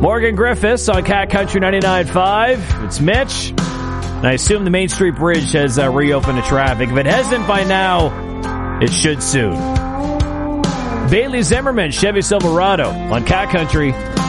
Morgan Griffiths on Cat Country 99.5. It's Mitch. And I assume the Main Street Bridge has reopened to traffic. If it hasn't by now, it should soon. Bailey Zimmerman, Chevy Silverado on Cat Country